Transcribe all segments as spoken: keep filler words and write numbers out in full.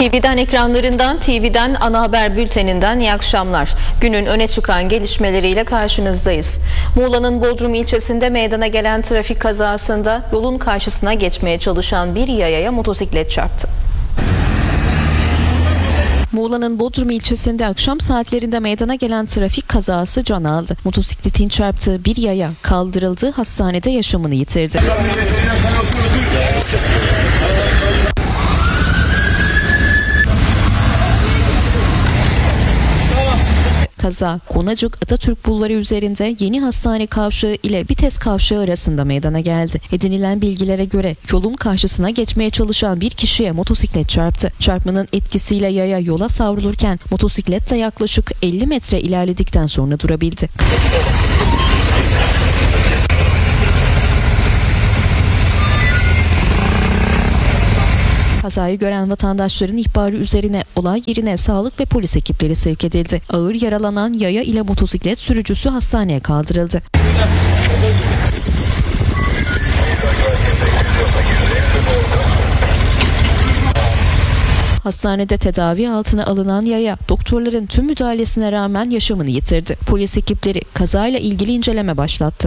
T V'den ekranlarından, T V'den ana haber bülteninden iyi akşamlar. Günün öne çıkan gelişmeleriyle karşınızdayız. Muğla'nın Bodrum ilçesinde meydana gelen trafik kazasında yolun karşısına geçmeye çalışan bir yayaya motosiklet çarptı. Muğla'nın Bodrum ilçesinde akşam saatlerinde meydana gelen trafik kazası can aldı. Motosikletin çarptığı bir yaya kaldırıldı, hastanede yaşamını yitirdi. Kaza Konacık Atatürk Bulvarı üzerinde Yeni Hastane Kavşağı ile Vites Kavşağı arasında meydana geldi. Edinilen bilgilere göre yolun karşısına geçmeye çalışan bir kişiye motosiklet çarptı. Çarpmanın etkisiyle yaya yola savrulurken motosiklet de yaklaşık elli metre ilerledikten sonra durabildi. Kazayı gören vatandaşların ihbarı üzerine olay yerine sağlık ve polis ekipleri sevk edildi. Ağır yaralanan yaya ile motosiklet sürücüsü hastaneye kaldırıldı. Hastanede tedavi altına alınan yaya doktorların tüm müdahalesine rağmen yaşamını yitirdi. Polis ekipleri kazayla ilgili inceleme başlattı.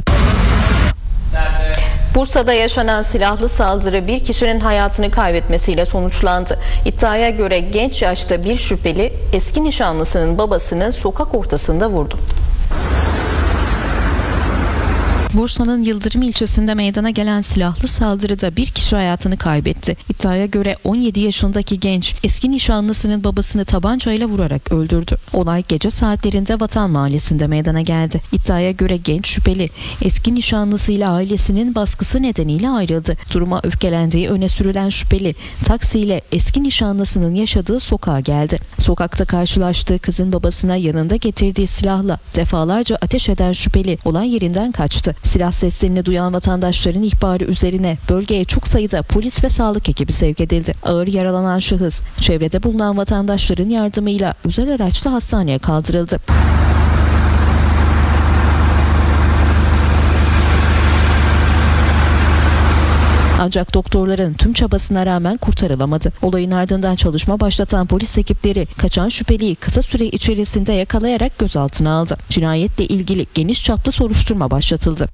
Bursa'da yaşanan silahlı saldırı bir kişinin hayatını kaybetmesiyle sonuçlandı. İddiaya göre genç yaşta bir şüpheli eski nişanlısının babasını sokak ortasında vurdu. Bursa'nın Yıldırım ilçesinde meydana gelen silahlı saldırıda bir kişi hayatını kaybetti. İddiaya göre on yedi yaşındaki genç eski nişanlısının babasını tabancayla vurarak öldürdü. Olay gece saatlerinde Vatan Mahallesi'nde meydana geldi. İddiaya göre genç şüpheli eski nişanlısıyla ailesinin baskısı nedeniyle ayrıldı. Duruma öfkelendiği öne sürülen şüpheli taksiyle eski nişanlısının yaşadığı sokağa geldi. Sokakta karşılaştığı kızın babasına yanında getirdiği silahla defalarca ateş eden şüpheli olay yerinden kaçtı. Silah seslerini duyan vatandaşların ihbarı üzerine bölgeye çok sayıda polis ve sağlık ekibi sevk edildi. Ağır yaralanan şahıs çevrede bulunan vatandaşların yardımıyla özel araçla hastaneye kaldırıldı. Ancak doktorların tüm çabasına rağmen kurtarılamadı. Olayın ardından çalışma başlatan polis ekipleri kaçan şüpheliyi kısa süre içerisinde yakalayarak gözaltına aldı. Cinayetle ilgili geniş çaplı soruşturma başlatıldı.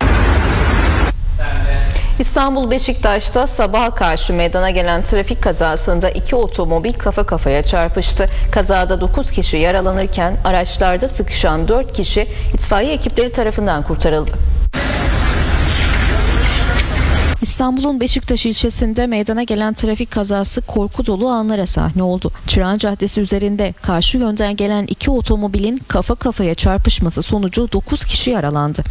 İstanbul Beşiktaş'ta sabaha karşı meydana gelen trafik kazasında iki otomobil kafa kafaya çarpıştı. Kazada dokuz kişi yaralanırken araçlarda sıkışan dört kişi itfaiye ekipleri tarafından kurtarıldı. İstanbul'un Beşiktaş ilçesinde meydana gelen trafik kazası korku dolu anlara sahne oldu. Çırağan Caddesi üzerinde karşı yönden gelen iki otomobilin kafa kafaya çarpışması sonucu dokuz kişi yaralandı.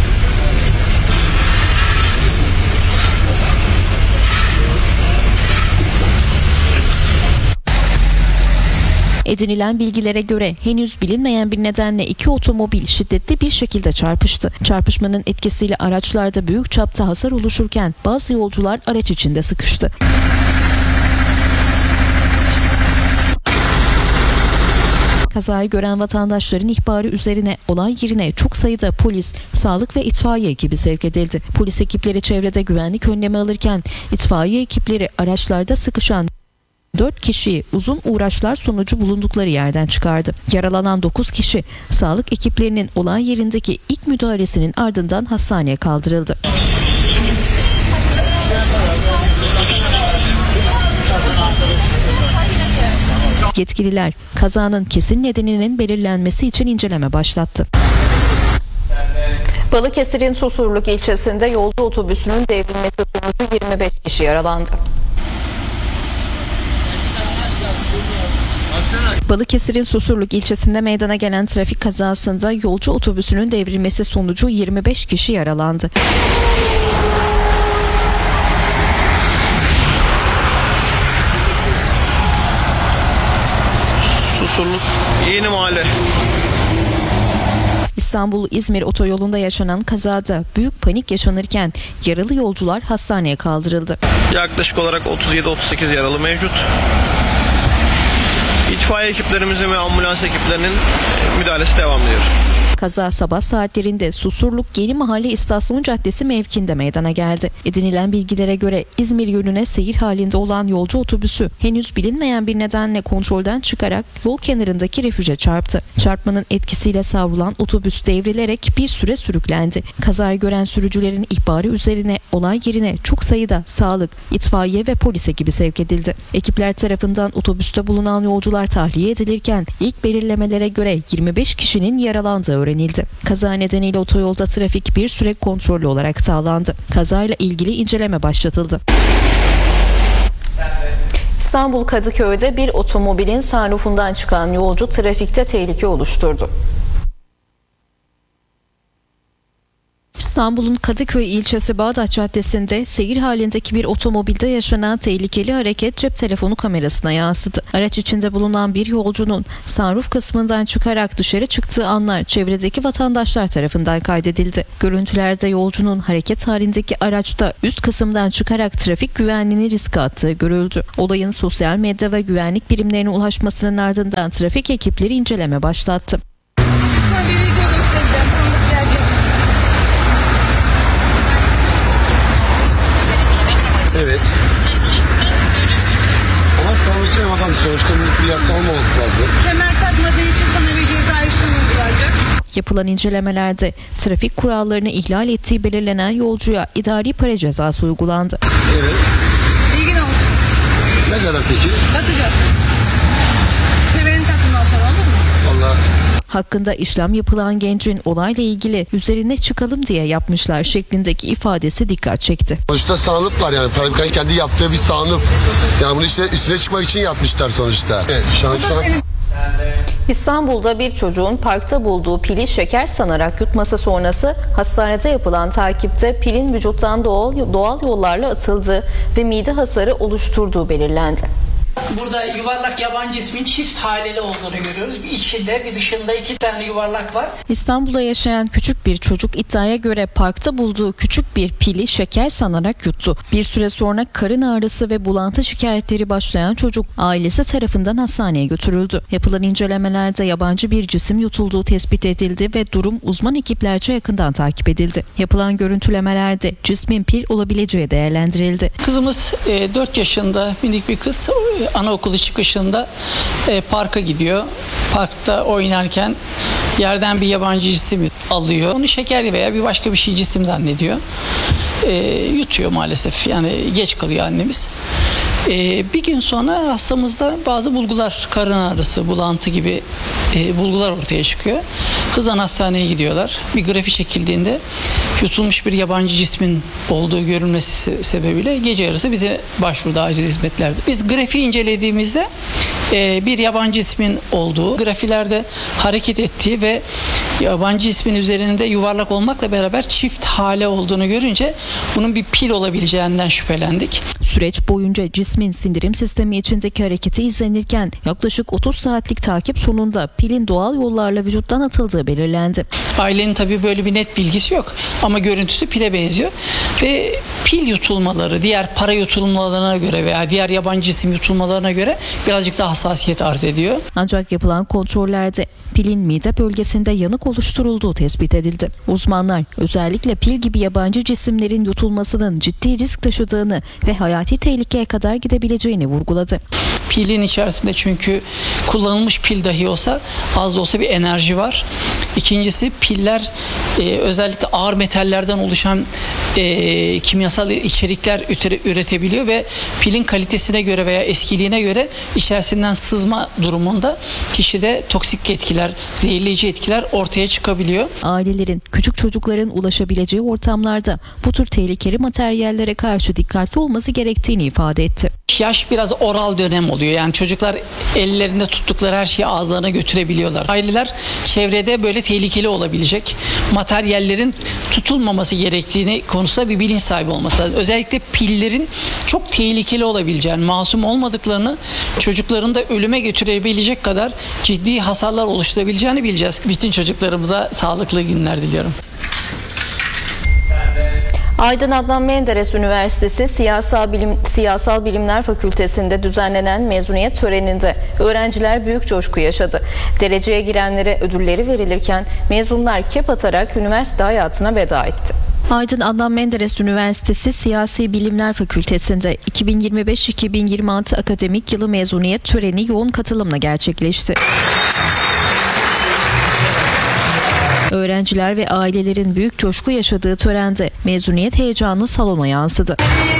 Edinilen bilgilere göre henüz bilinmeyen bir nedenle iki otomobil şiddetli bir şekilde çarpıştı. Çarpışmanın etkisiyle araçlarda büyük çapta hasar oluşurken bazı yolcular araç içinde sıkıştı. Kazayı gören vatandaşların ihbarı üzerine olay yerine çok sayıda polis, sağlık ve itfaiye ekibi sevk edildi. Polis ekipleri çevrede güvenlik önlemi alırken itfaiye ekipleri araçlarda sıkışan dört kişiyi uzun uğraşlar sonucu bulundukları yerden çıkardı. Yaralanan dokuz kişi sağlık ekiplerinin olay yerindeki ilk müdahalesinin ardından hastaneye kaldırıldı. Yetkililer kazanın kesin nedeninin belirlenmesi için inceleme başlattı. Balıkesir'in Susurluk ilçesinde yolcu otobüsünün devrilmesi sonucu yirmi beş kişi yaralandı. Balıkesir'in Susurluk ilçesinde meydana gelen trafik kazasında yolcu otobüsünün devrilmesi sonucu yirmi beş kişi yaralandı. Susurluk Yeni Mahalle. İstanbul-İzmir otoyolunda yaşanan kazada büyük panik yaşanırken yaralı yolcular hastaneye kaldırıldı. Yaklaşık olarak otuz yedi otuz sekiz yaralı mevcut. İtfaiye ekiplerimizin ve ambulans ekiplerinin müdahalesi devam ediyor. Kaza sabah saatlerinde Susurluk Yeni Mahalle İstasyon Caddesi mevkinde meydana geldi. Edinilen bilgilere göre İzmir yönüne seyir halinde olan yolcu otobüsü henüz bilinmeyen bir nedenle kontrolden çıkarak yol kenarındaki refüje çarptı. Çarpmanın etkisiyle savrulan otobüs devrilerek bir süre sürüklendi. Kazayı gören sürücülerin ihbarı üzerine olay yerine çok sayıda sağlık, itfaiye ve polis ekibi sevk edildi. Ekipler tarafından otobüste bulunan yolcular tahliye edilirken ilk belirlemelere göre yirmi beş kişinin yaralandığı öğrenildi. Kaza nedeniyle otoyolda trafik bir süre kontrollü olarak sağlandı. Kazayla ilgili inceleme başlatıldı. İstanbul Kadıköy'de bir otomobilin sunroofundan çıkan yolcu trafikte tehlike oluşturdu. İstanbul'un Kadıköy ilçesi Bağdat Caddesi'nde seyir halindeki bir otomobilde yaşanan tehlikeli hareket cep telefonu kamerasına yansıdı. Araç içinde bulunan bir yolcunun sunroof kısmından çıkarak dışarı çıktığı anlar çevredeki vatandaşlar tarafından kaydedildi. Görüntülerde yolcunun hareket halindeki araçta üst kısımdan çıkarak trafik güvenliğini riske attığı görüldü. Olayın sosyal medya ve güvenlik birimlerine ulaşmasının ardından trafik ekipleri inceleme başlattı. Evet. Ama sağlıklı bakalım, sonuçta bir yasa olmaması lazım. Kemer takmadığı için sana bir ceza işlemi uygulayacak. Yapılan incelemelerde trafik kurallarını ihlal ettiği belirlenen yolcuya idari para cezası uygulandı. Evet. Bilgin olsun. Ne kadar peki? Bakacağız. Kemerini takımdan sonra olur mu? Vallahi Hakkında işlem yapılan gencin olayla ilgili üzerine çıkalım diye yapmışlar şeklindeki ifadesi dikkat çekti. sonuçta sağlık var yani. Fabrikanın kendi yaptığı bir sağlık. Yani bunu işte üstüne çıkmak için yapmışlar sonuçta. Evet, şu an şu an İstanbul'da bir çocuğun parkta bulduğu pili şeker sanarak yutması sonrası hastanede yapılan takipte pilin vücuttan doğal, doğal yollarla atıldığı ve mide hasarı oluşturduğu belirlendi. Burada yuvarlak yabancı ismin çift haleli olduğunu görüyoruz. Bir içinde bir dışında iki tane yuvarlak var. İstanbul'da yaşayan küçük bir çocuk iddiaya göre parkta bulduğu küçük bir pili şeker sanarak yuttu. Bir süre sonra karın ağrısı ve bulantı şikayetleri başlayan çocuk ailesi tarafından hastaneye götürüldü. Yapılan incelemelerde yabancı bir cisim yutulduğu tespit edildi ve durum uzman ekiplerce yakından takip edildi. Yapılan görüntülemelerde cismin pil olabileceği değerlendirildi. Kızımız e, dört yaşında minik bir kız. Anaokulu çıkışında e, parka gidiyor. Parkta oynarken yerden bir yabancı cisim alıyor. Onu şeker veya bir başka bir şey cisim zannediyor. E, yutuyor maalesef. Yani geç kalıyor annemiz. E, bir gün sonra hastamızda bazı bulgular, karın ağrısı, bulantı gibi e, bulgular ortaya çıkıyor. Hızla hastaneye gidiyorlar. Bir grafi çekildiğinde yutulmuş bir yabancı cismin olduğu görülmesi sebebiyle gece yarısı bize başvurdu acil hizmetlerde. Biz grafiği incelediğimizde e, bir yabancı ismin olduğu, grafilerde hareket ettiği ve yabancı ismin üzerinde yuvarlak olmakla beraber çift hale olduğunu görünce bunun bir pil olabileceğinden şüphelendik. Süreç boyunca cismin sindirim sistemi içindeki hareketi izlenirken yaklaşık otuz saatlik takip sonunda pilin doğal yollarla vücuttan atıldığı belirlendi. Ailenin tabii böyle bir net bilgisi yok ama görüntüsü pile benziyor ve pil yutulmaları diğer para yutulmalarına göre veya diğer yabancı cisim yutulmalarına göre birazcık daha hassasiyet arz ediyor. Ancak yapılan kontrollerde pilin mide bölgesinde yanık oluşturulduğu tespit edildi. Uzmanlar özellikle pil gibi yabancı cisimlerin yutulmasının ciddi risk taşıdığını ve hayati tehlikeye kadar gidebileceğini vurguladı. Pilin içerisinde çünkü kullanılmış pil dahi olsa az da olsa bir enerji var. İkincisi piller e, özellikle ağır metallerden oluşan e, kimyasal içerikler üretebiliyor ve pilin kalitesine göre veya eskiliğine göre içerisinden sızma durumunda kişide toksik etkiler, zehirleyici etkiler ortaya çıkabiliyor. Ailelerin küçük çocukların ulaşabileceği ortamlarda bu tür tehlikeli materyallere karşı dikkatli olması gerektiğini ifade etti. Yaş biraz oral dönem oluyor. Yani çocuklar ellerinde tuttukları her şeyi ağızlarına götürebiliyorlar. Aileler çevrede böyle tehlikeli olabilecek materyallerin tutulmaması gerektiğini konusunda bir bilinç sahibi olması lazım. Özellikle pillerin çok tehlikeli olabileceğini, masum olmadıklarını, çocukların da ölüme götürebilecek kadar ciddi hasarlar oluşturabileceğini bileceğiz. Bütün çocuklarımıza sağlıklı günler diliyorum. Aydın Adnan Menderes Üniversitesi Siyasal Bilim, Siyasal Bilimler Fakültesi'nde düzenlenen mezuniyet töreninde öğrenciler büyük coşku yaşadı. Dereceye girenlere ödülleri verilirken mezunlar kep atarak üniversite hayatına veda etti. Aydın Adnan Menderes Üniversitesi Siyasi Bilimler Fakültesi'nde iki bin yirmi beş iki bin yirmi altı akademik yılı mezuniyet töreni yoğun katılımla gerçekleşti. Öğrenciler ve ailelerin büyük coşku yaşadığı törende mezuniyet heyecanı salona yansıdı.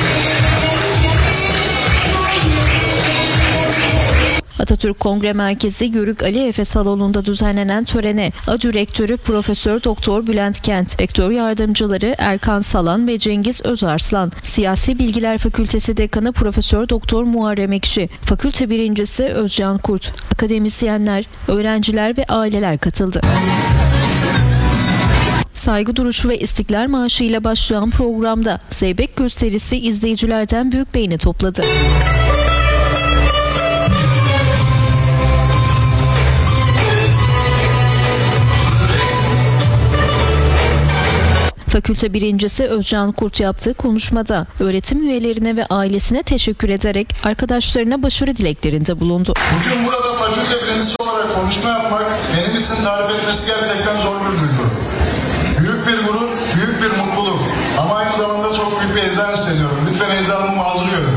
Atatürk Kongre Merkezi Yörük Ali Efe Salonu'nda düzenlenen törene ADÜ Rektörü Profesör Doktor Bülent Kent, Rektör Yardımcıları Erkan Salan ve Cengiz Özarslan, Siyasi Bilgiler Fakültesi Dekanı Profesör Doktor Muharrem Ekşi, Fakülte Birincisi Özcan Kurt, akademisyenler, öğrenciler ve aileler katıldı. Saygı duruşu ve İstiklal Marşı ile başlayan programda Zeybek gösterisi izleyicilerden büyük beğeni topladı. Fakülte birincisi Özcan Kurt yaptığı konuşmada öğretim üyelerine ve ailesine teşekkür ederek arkadaşlarına başarı dileklerinde bulundu. Bugün burada fakülte birincisi olarak konuşma yapmak benim için tarif etmesi gerçekten zor bir duygu. Büyük bir gurur, büyük bir mutluluk ama aynı zamanda çok büyük bir heyecan hissediyorum. Lütfen heyecanımı mazur görün.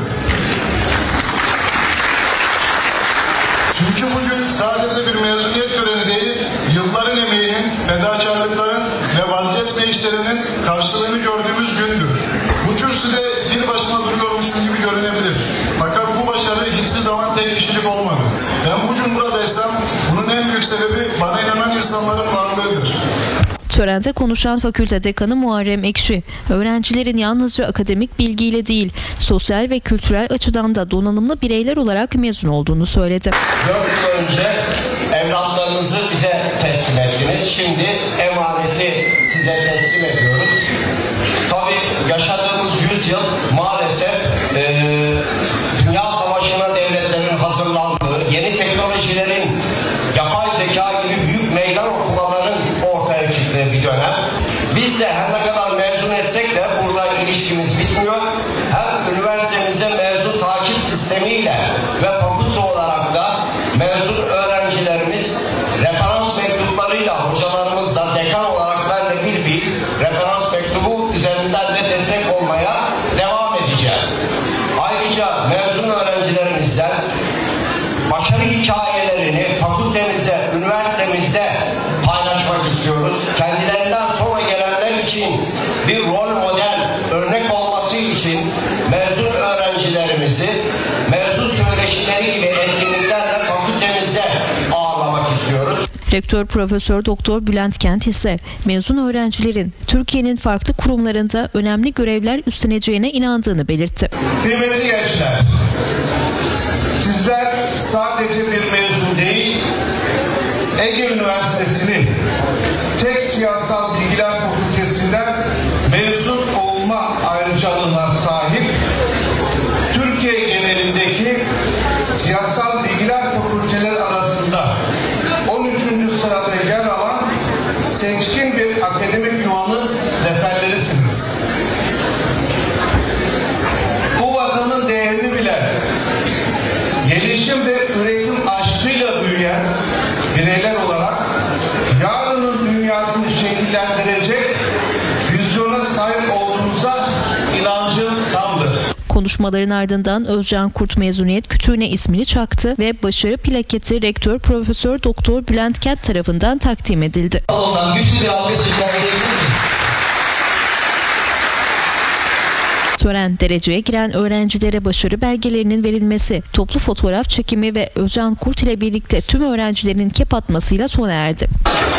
Çünkü bugün sadece bir mezuniyet töreni değil, yılların emeğinin, fedakarlıkların ve vazgeçmeyişlerinin karşılığını gördüğümüz gündür. Bu kürsüde bir başıma duruyormuşum gibi görünebilir. Fakat bu başarı hiçbir zaman tek kişilik olmadı. Ben bugün buradaysam bunun en büyük sebebi bana inanan insanların varlığıdır. Törende konuşan fakülte dekanı Muharrem Ekşi, öğrencilerin yalnızca akademik bilgiyle değil, sosyal ve kültürel açıdan da donanımlı bireyler olarak mezun olduğunu söyledi. Dört yıl önce evlatlarınızı bize teslim ettiniz. Şimdi emaneti size teslim ediyoruz. Tabii yaşadığımız yüzyıl maalesef e, dünya savaşına devletlerin hazırlandığı, yeni teknolojilerin, yapay zeka gibi büyük meydan okumaların ortaya çıktığı bir dönem. Biz de her ne kadar mezun etsek de burada ilişkimiz bitmiyor. Hem üniversitemizde mezun takip sistemiyle ve fakülte olarak da mezun öğrencilerimiz referans mektuplarıyla hocalarımızla dekan olarak ben de bir fiil referans mektubu üzerinden de destek olmaya devam edeceğiz. Ayrıca mezun öğrencilerimizden başarı hikayelerini fakültemizde, üniversitemizde paylaşmak istiyoruz. Kendilerinden sonra gelenler için bir rol model, örnek olması için mezun öğrencilerimizi mezun söyleşileri gibi etkinliklerle fakültemizde ağırlamak istiyoruz. Rektör Profesör Doktor Bülent Kent ise mezun öğrencilerin Türkiye'nin farklı kurumlarında önemli görevler üstleneceğine inandığını belirtti. Kıymetli gençler, sizler sadece bir mezun değil, Ege Üniversitesi'nin tek siyasal bilgiler fakültesinden mezun olma ayrıcalığına sahip, Türkiye genelindeki siyasal bilgiler fakülteleri arasında on üçüncü sırada yer alan seçkin bir akademik yuvanın neferlerisiniz. Bu vatanın değerini bilen, gelişim ve üretim aşkıyla büyüyen bireyler olarak yarının dünyasını şekillendirecek vizyona sahip olduğunuza inancım tamdır. Konuşmaların ardından Özcan Kurt mezuniyet kütüğüne ismini çaktı ve başarı plaketi Rektör Profesör Doktor Bülent Kent tarafından takdim edildi. Ondan güçlü bir alkış rica edebilir miyim? Tören dereceye giren öğrencilere başarı belgelerinin verilmesi, toplu fotoğraf çekimi ve Özcan Kurt ile birlikte tüm öğrencilerin kep atmasıyla sona erdi.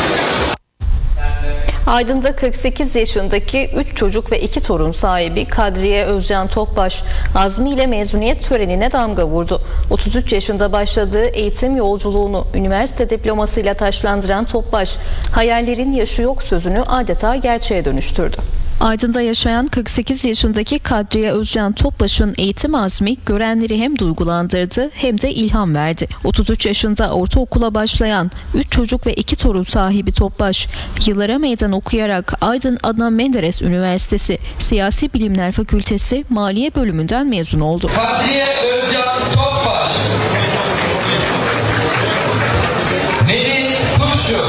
Aydın'da kırk sekiz yaşındaki üç çocuk ve iki torun sahibi Kadriye Özcan Topbaş, azmiyle mezuniyet törenine damga vurdu. otuz üç yaşında başladığı eğitim yolculuğunu üniversite diplomasıyla taçlandıran Topbaş, hayallerin yaşı yok sözünü adeta gerçeğe dönüştürdü. Aydın'da yaşayan kırk sekiz yaşındaki Kadriye Özcan Topbaş'ın eğitim azmi görenleri hem duygulandırdı hem de ilham verdi. otuz üç yaşında ortaokula başlayan üç çocuk ve iki torun sahibi Topbaş, yıllara meydan okuyarak Aydın Adnan Menderes Üniversitesi Siyasi Bilimler Fakültesi Maliye Bölümünden mezun oldu. Kadriye Özcan Topbaş, Melih Kuşçu,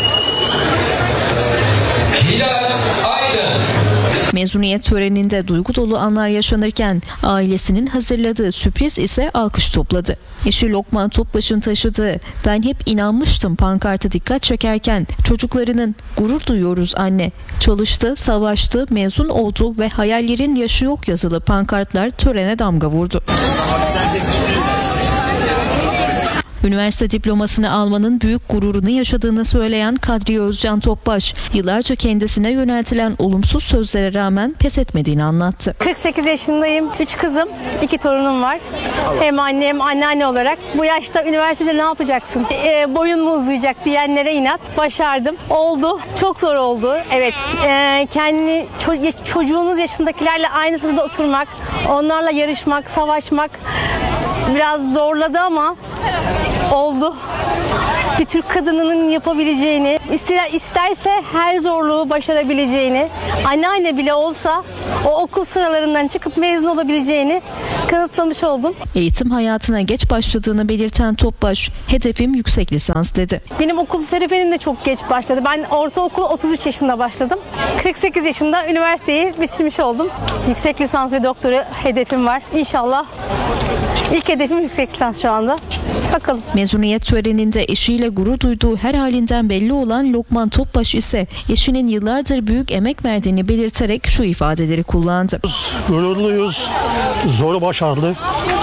Hilal Aydın. Mezuniyet töreninde duygu dolu anlar yaşanırken ailesinin hazırladığı sürpriz ise alkış topladı. Eşi Lokman Topbaş'ın taşıdığı "Ben hep inanmıştım" pankartı dikkat çekerken çocuklarının "Gurur duyuyoruz anne, çalıştı, savaştı, mezun oldu ve hayallerin yaşı yok" yazılı pankartlar törene damga vurdu. Üniversite diplomasını almanın büyük gururunu yaşadığını söyleyen Kadriye Özcan Topbaş, yıllarca kendisine yöneltilen olumsuz sözlere rağmen pes etmediğini anlattı. kırk sekiz yaşındayım. üç kızım, iki torunum var. Hem anne hem anneanne olarak. Bu yaşta üniversitede ne yapacaksın? E, boyun mu uzayacak diyenlere inat. Başardım. Oldu. Çok zor oldu. Evet. E, kendi ço- çocuğunuz yaşındakilerle aynı sırada oturmak, onlarla yarışmak, savaşmak biraz zorladı ama oldu. Bir Türk kadınının yapabileceğini, ister, isterse her zorluğu başarabileceğini, anneanne bile olsa o okul sıralarından çıkıp mezun olabileceğini kanıtlamış oldum. Eğitim hayatına geç başladığını belirten Topbaş, "Hedefim yüksek lisans" dedi. Benim okul serüvenim de çok geç başladı. Ben ortaokul otuz üç yaşında başladım. kırk sekiz yaşında üniversiteyi bitirmiş oldum. Yüksek lisans ve doktora hedefim var. İnşallah. İlk hedefim yüksek lisans şu anda. Bakalım. Mezuniyet töreninde eşiyle gurur duyduğu her halinden belli olan Lokman Topbaş ise eşinin yıllardır büyük emek verdiğini belirterek şu ifadeleri kullandı. Gururluyuz, zoru başardık.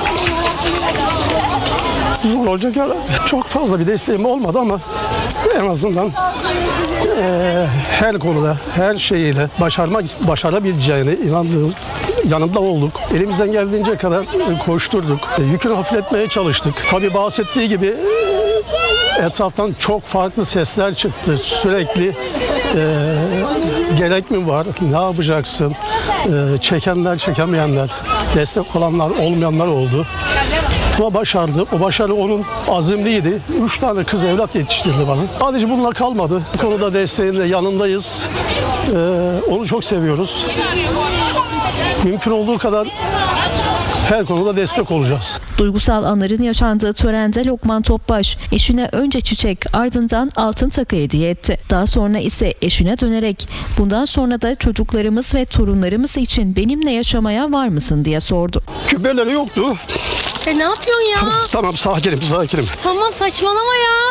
Zor olacak ya. Çok fazla bir desteğim olmadı ama en azından e, her konuda, her şeyiyle başarmak, başarabileceğine inandığım yanında olduk. Elimizden geldiğince kadar koşturduk. Yükünü hafifletmeye çalıştık. Tabii bahsettiği gibi etraftan çok farklı sesler çıktı. Sürekli e, gerek mi var, ne yapacaksın, e, çekenler, çekemeyenler, destek olanlar, olmayanlar oldu. Ama başardı. O başarı onun azimliydi. Üç tane kız evlat yetiştirdi bana. Sadece bununla kalmadı. Bu konuda desteğinde yanındayız. Ee, onu çok seviyoruz. Mümkün olduğu kadar her konuda destek olacağız. Duygusal anların yaşandığı törende Lokman Topbaş eşine önce çiçek, ardından altın takı hediye etti. Daha sonra ise eşine dönerek "Bundan sonra da çocuklarımız ve torunlarımız için benimle yaşamaya var mısın?" diye sordu. Küpeleri yoktu. E ne yapıyorsun ya? Tamam, tamam sakinim, sakinim. Tamam saçmalama ya.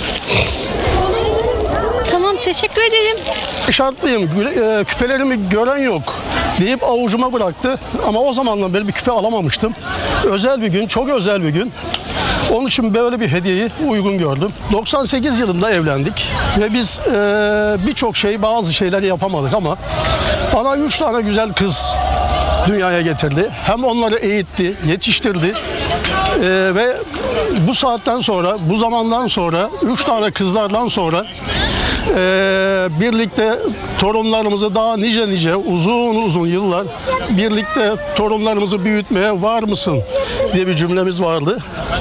Tamam teşekkür ederim. Şartlıyım, e, küpelerimi gören yok deyip avucuma bıraktı. Ama o zamandan beri bir küpe alamamıştım. Özel bir gün, çok özel bir gün. Onun için böyle bir hediyeyi uygun gördüm. doksan sekiz yılında evlendik ve biz e, birçok şey, bazı şeyler yapamadık ama bana üç tane güzel kız dünyaya getirdi. Hem onları eğitti, yetiştirdi ee, ve bu saatten sonra, bu zamandan sonra, üç tane kızlardan sonra e, birlikte torunlarımızı daha nice nice, uzun uzun yıllar birlikte torunlarımızı büyütmeye var mısın diye bir cümlemiz vardı.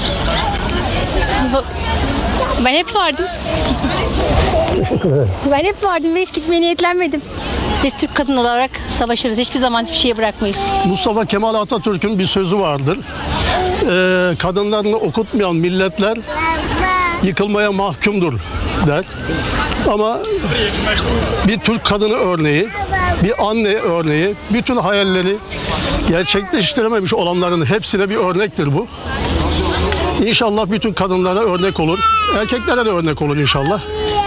Ben hep vardım. Ben hep vardım ve hiç gitmeye niyetlenmedim. Biz Türk kadın olarak savaşırız. Hiçbir zaman hiçbir şeye bırakmayız. Mustafa Kemal Atatürk'ün bir sözü vardır. Ee, kadınlarını okutmayan milletler yıkılmaya mahkumdur der. Ama bir Türk kadını örneği, bir anne örneği, bütün hayalleri gerçekleştirememiş olanların hepsine bir örnektir bu. İnşallah bütün kadınlara örnek olur. Erkeklere de örnek olur inşallah.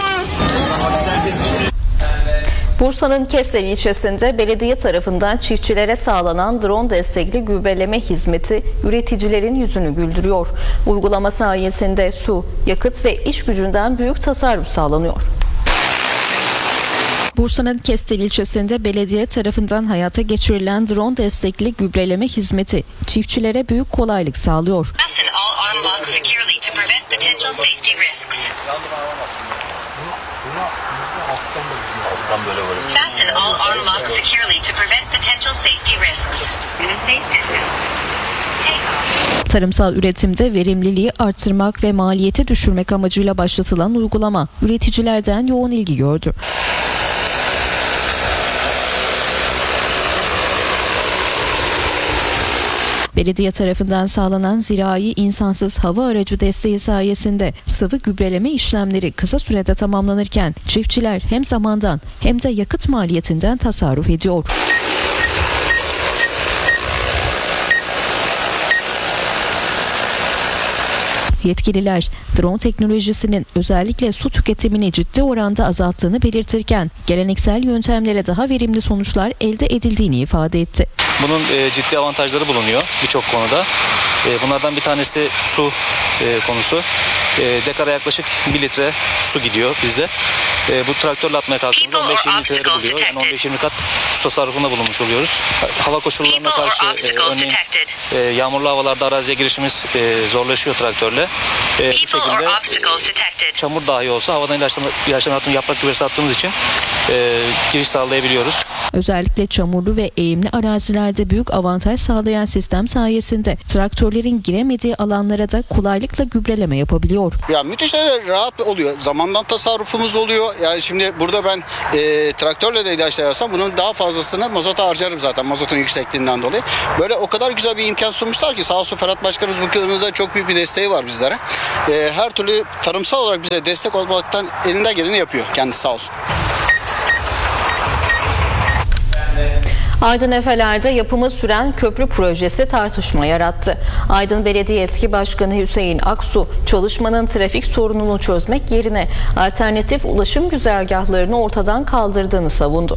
Bursa'nın Kestel ilçesinde belediye tarafından çiftçilere sağlanan drone destekli gübreleme hizmeti üreticilerin yüzünü güldürüyor. Uygulama sayesinde su, yakıt ve iş gücünden büyük tasarruf sağlanıyor. Bursa'nın Kestel ilçesinde belediye tarafından hayata geçirilen drone destekli gübreleme hizmeti çiftçilere büyük kolaylık sağlıyor. Fasten all arm locks securely to prevent potential safety risks. In a safe distance. Take off. Tarımsal üretimde verimliliği artırmak ve maliyeti düşürmek amacıyla başlatılan uygulama üreticilerden yoğun ilgi gördü. Belediye tarafından sağlanan zirai insansız hava aracı desteği sayesinde sıvı gübreleme işlemleri kısa sürede tamamlanırken çiftçiler hem zamandan hem de yakıt maliyetinden tasarruf ediyor. Yetkililer drone teknolojisinin özellikle su tüketimini ciddi oranda azalttığını belirtirken geleneksel yöntemlere daha verimli sonuçlar elde edildiğini ifade etti. Bunun e, ciddi avantajları bulunuyor birçok konuda. E, bunlardan bir tanesi su e, konusu. E, dekara yaklaşık bir litre su gidiyor bizde. E, bu traktörle atmaya kalktığımızda on beş yirmi litre buluyor. Yani on beş yirmi kat su tasarrufunda bulunmuş oluyoruz. Hava koşullarına karşı e, örneğin e, yağmurlu havalarda araziye girişimiz e, zorlaşıyor traktörle. E, bu şekilde e, çamur dahi olsa havadan ilaçlama, ilaçlama attığımız, yaprak gübresi attığımız için e, giriş sağlayabiliyoruz. Özellikle çamurlu ve eğimli arazilerde büyük avantaj sağlayan sistem sayesinde traktörlerin giremediği alanlara da kolaylıkla gübreleme yapabiliyor. Ya müthiş rahat oluyor. Zamandan tasarrufumuz oluyor. Yani şimdi burada ben e, traktörle de ilaçlayarsam bunun daha fazlasını mazota harcarım zaten mazotun yüksekliğinden dolayı. Böyle o kadar güzel bir imkan sunmuşlar ki sağ olsun Ferhat Başkanımız bu konuda çok büyük bir desteği var bizlere. E, her türlü tarımsal olarak bize destek olmaktan elinden geleni yapıyor kendisi sağ olsun. Aydın Efeler'de yapımı süren köprü projesi tartışma yarattı. Aydın Belediye Eski Başkanı Hüseyin Aksu, çalışmanın trafik sorununu çözmek yerine alternatif ulaşım güzergahlarını ortadan kaldırdığını savundu.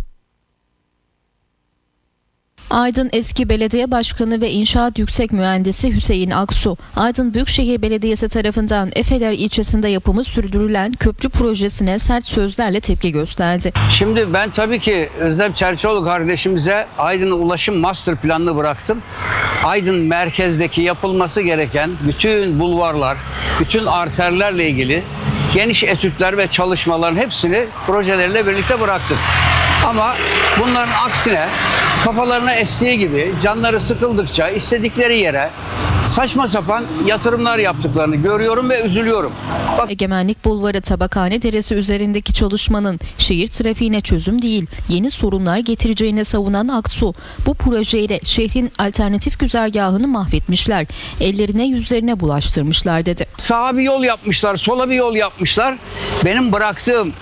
Aydın Eski Belediye Başkanı ve İnşaat Yüksek Mühendisi Hüseyin Aksu, Aydın Büyükşehir Belediyesi tarafından Efeler ilçesinde yapımı sürdürülen köprü projesine sert sözlerle tepki gösterdi. Şimdi ben tabii ki Özlem Çerçioğlu kardeşimize Aydın'ın ulaşım master planını bıraktım. Aydın merkezdeki yapılması gereken bütün bulvarlar, bütün arterlerle ilgili geniş etütler ve çalışmaların hepsini projelerle birlikte bıraktık. Ama bunların aksine kafalarına estiği gibi canları sıkıldıkça istedikleri yere saçma sapan yatırımlar yaptıklarını görüyorum ve üzülüyorum. Bak... Egemenlik Bulvarı Tabakhane Deresi üzerindeki çalışmanın şehir trafiğine çözüm değil, yeni sorunlar getireceğine savunan Aksu, bu projeyle şehrin alternatif güzergahını mahvetmişler, ellerine yüzlerine bulaştırmışlar dedi. Sağa bir yol yapmışlar, sola bir yol yapmışlar. Benim bıraktığım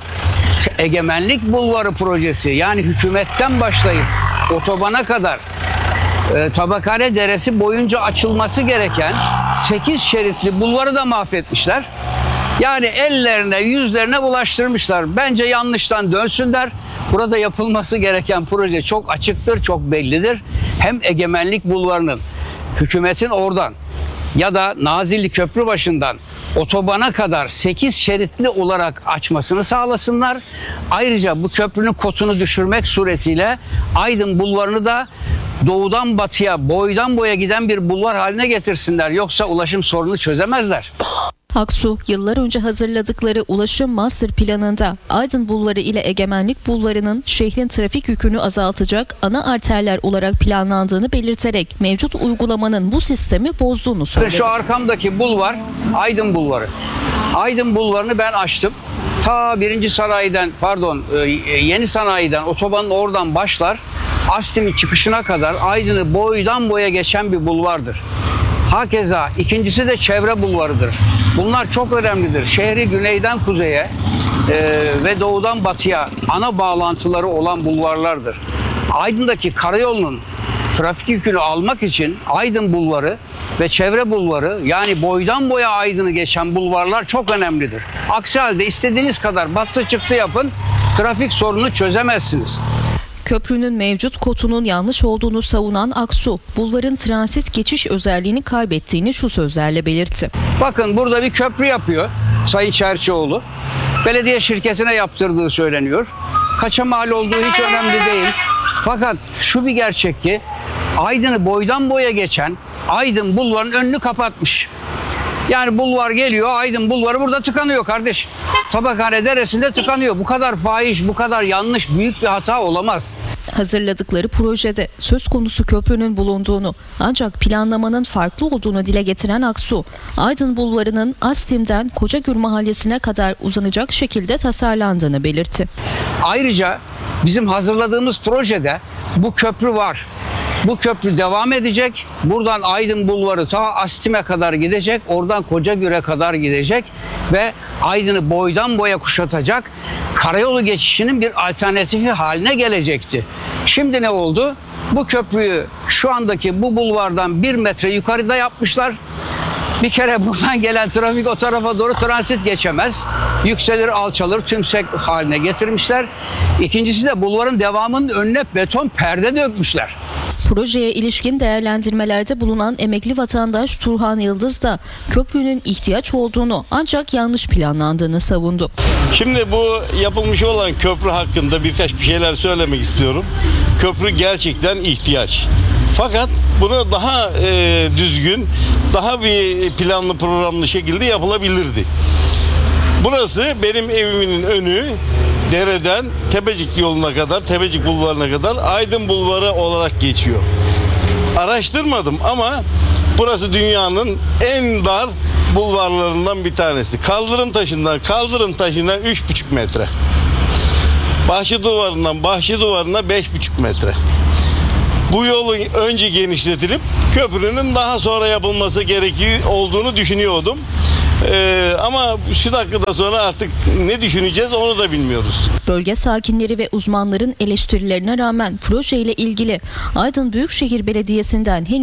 Egemenlik Bulvarı projesi, yani hükümetten başlayıp otobana kadar e, Tabakhane Deresi boyunca açılması gereken sekiz şeritli bulvarı da mahvetmişler. Yani ellerine yüzlerine bulaştırmışlar. Bence yanlıştan dönsünler. Burada yapılması gereken proje çok açıktır, çok bellidir. Hem Egemenlik Bulvarı'nın hükümetin oradan ya da Nazilli Köprübaşı'ndan otobana kadar sekiz şeritli olarak açmasını sağlasınlar. Ayrıca bu köprünün kotunu düşürmek suretiyle Aydın Bulvarı'nı da doğudan batıya, boydan boya giden bir bulvar haline getirsinler. Yoksa ulaşım sorunu çözemezler. Aksu, yıllar önce hazırladıkları ulaşım master planında Aydın Bulvarı ile Egemenlik Bulvarı'nın şehrin trafik yükünü azaltacak ana arterler olarak planlandığını belirterek mevcut uygulamanın bu sistemi bozduğunu söyledi. Şu arkamdaki bulvar Aydın Bulvarı. Aydın Bulvarı'nı ben açtım. Ta birinci sanayiden, pardon yeni sanayiden, otobanın oradan başlar, Astim'in çıkışına kadar Aydın'ı boydan boya geçen bir bulvardır. Hakeza ikincisi de çevre bulvarıdır. Bunlar çok önemlidir. Şehri güneyden kuzeye e, ve doğudan batıya ana bağlantıları olan bulvarlardır. Aydın'daki karayolunun trafik yükünü almak için Aydın Bulvarı ve çevre bulvarı, yani boydan boya Aydın'ı geçen bulvarlar çok önemlidir. Aksi halde istediğiniz kadar battı çıktı yapın, trafik sorununu çözemezsiniz. Köprünün mevcut kotunun yanlış olduğunu savunan Aksu, bulvarın transit geçiş özelliğini kaybettiğini şu sözlerle belirtti. Bakın burada bir köprü yapıyor Sayın Çerçioğlu. Belediye şirketine yaptırdığı söyleniyor. Kaça mal olduğu hiç önemli değil. Fakat şu bir gerçek ki Aydın'ı boydan boya geçen Aydın Bulvarı'nın önünü kapatmış. Yani bulvar geliyor, Aydın bulvarı burada tıkanıyor kardeş. Tabakhane Deresi'nde tıkanıyor. Bu kadar fahiş, bu kadar yanlış, büyük bir hata olamaz. Hazırladıkları projede söz konusu köprünün bulunduğunu ancak planlamanın farklı olduğunu dile getiren Aksu, Aydın Bulvarı'nın Astim'den Kocagür Mahallesi'ne kadar uzanacak şekilde tasarlandığını belirtti. Ayrıca bizim hazırladığımız projede bu köprü var. Bu köprü devam edecek. Buradan Aydın Bulvarı ta Astim'e kadar gidecek. Oradan Kocagür'e kadar gidecek. Ve Aydın'ı boydan boya kuşatacak. Karayolu geçişinin bir alternatifi haline gelecekti. Şimdi ne oldu? Bu köprüyü şu andaki bu bulvardan bir metre yukarıda yapmışlar. Bir kere buradan gelen trafik o tarafa doğru transit geçemez. Yükselir, alçalır, tümsek haline getirmişler. İkincisi de bulvarın devamının önüne beton perde dökmüşler. Projeye ilişkin değerlendirmelerde bulunan emekli vatandaş Turhan Yıldız da köprünün ihtiyaç olduğunu ancak yanlış planlandığını savundu. Şimdi bu yapılmış olan köprü hakkında birkaç bir şeyler söylemek istiyorum. Köprü gerçekten ihtiyaç. Fakat bunu daha e, düzgün, daha bir planlı programlı şekilde yapılabilirdi. Burası benim evimin önü. Dereden Tepecik yoluna kadar, Tepecik bulvarına kadar Aydın Bulvarı olarak geçiyor. Araştırmadım ama burası dünyanın en dar bulvarlarından bir tanesi. Kaldırım taşından kaldırım taşına üç buçuk metre. Bahçe duvarından bahçe duvarına beş buçuk metre. Bu yolun önce genişletilip köprünün daha sonra yapılması gerekir olduğunu düşünüyordum. Ee, ama şu dakikada sonra artık ne düşüneceğiz onu da bilmiyoruz. Bölge sakinleri ve uzmanların eleştirilerine rağmen projeyle ilgili Aydın Büyükşehir Belediyesi'nden henüz